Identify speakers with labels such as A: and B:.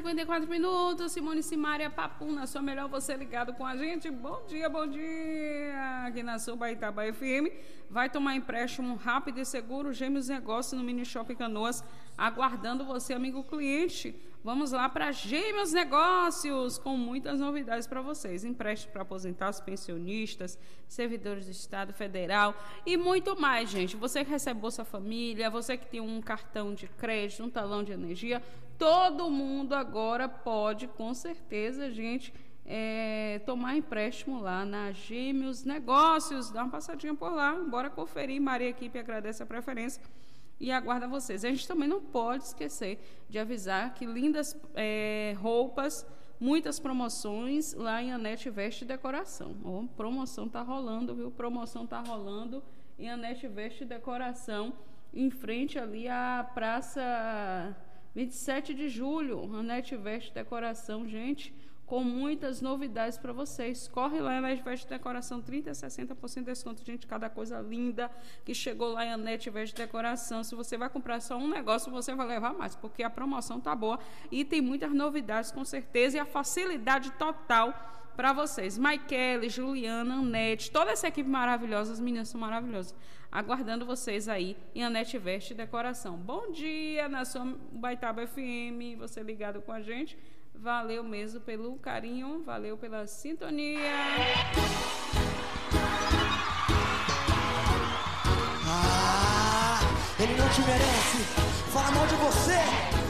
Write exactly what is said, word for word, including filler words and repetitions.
A: cinquenta e quatro minutos. Simone Simaria Papuna, sua melhor você ligado com a gente. Bom dia, bom dia. Aqui na Subaitaba F M. Vai tomar empréstimo rápido e seguro. Gêmeos Negócios no Mini Shopping Canoas. Aguardando você, amigo cliente. Vamos lá para Gêmeos Negócios, com muitas novidades para vocês. Empréstimo para aposentados, pensionistas, servidores do Estado Federal e muito mais, gente. Você que recebe Bolsa Família, você que tem um cartão de crédito, um talão de energia, todo mundo agora pode, com certeza, gente, é, tomar empréstimo lá na Gêmeos Negócios. Dá uma passadinha por lá, bora conferir. Maria Equipe agradece a preferência e aguarda vocês. A gente também não pode esquecer de avisar que lindas é, roupas, muitas promoções lá em Anete Veste Decoração. Oh, promoção tá rolando, viu? Promoção tá rolando em Anete Veste Decoração, em frente ali à Praça vinte e sete de julho. Anete Veste Decoração, gente, com muitas novidades para vocês. Corre lá, Anete Veste Decoração, trinta a sessenta por cento de desconto, gente, cada coisa linda que chegou lá em Anete Veste Decoração. Se você vai comprar só um negócio, você vai levar mais, porque a promoção tá boa e tem muitas novidades, com certeza, e a facilidade total para vocês. Maikele, Juliana, Anete, toda essa equipe maravilhosa, as meninas são maravilhosas, aguardando vocês aí em Anete Veste Decoração. Bom dia na sua Baitaba F M, você ligado com a gente. Valeu mesmo pelo carinho, valeu pela sintonia.
B: Ah, ele não te merece. Fala mal de você.